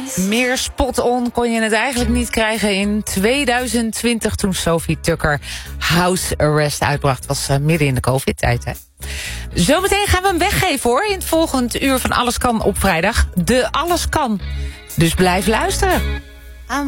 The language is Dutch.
Meer spot-on kon je het eigenlijk niet krijgen in 2020... toen Sophie Tucker House Arrest uitbracht. Was midden in de COVID-tijd, hè? Zometeen gaan we hem weggeven, hoor. In het volgende uur van Alles Kan op vrijdag. De Alles Kan. Dus blijf luisteren.